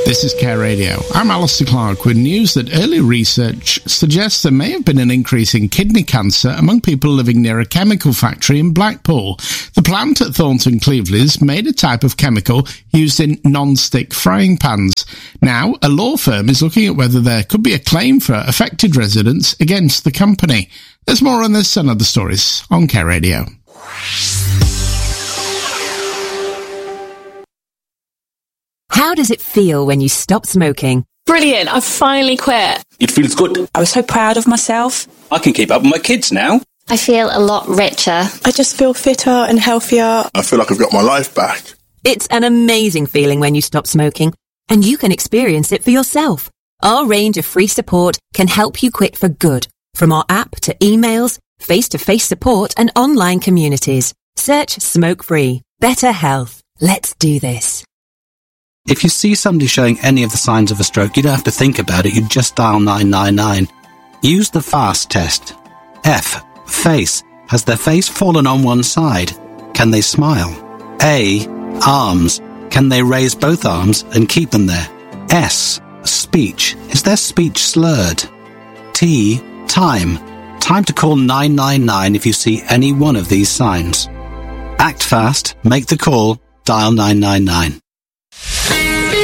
This is Care Radio. I'm Alistair Clark with news that early research suggests there may have been an increase in kidney cancer among people living near a chemical factory in Blackpool. The plant at Thornton Cleveland's made a type of chemical used in non-stick frying pans. Now, a law firm is looking at whether there could be a claim for affected residents against the company. There's more on this and other stories on Care Radio. How does it feel when you stop smoking? Brilliant, I've finally quit. It feels good. I was so proud of myself. I can keep up with my kids now. I feel a lot richer. I just feel fitter and healthier. I feel like I've got my life back. It's an amazing feeling when you stop smoking, and you can experience it for yourself. Our range of free support can help you quit for good, from our app to emails, face-to-face support and online communities. Search Smoke Free. Better health. Let's do this. If you see somebody showing any of the signs of a stroke, you don't have to think about it, you just dial 999. Use the FAST test. F. Face. Has their face fallen on one side? Can they smile? A. Arms. Can they raise both arms and keep them there? S. Speech. Is their speech slurred? T. Time. Time to call 999 if you see any one of these signs. Act fast, make the call, dial 999.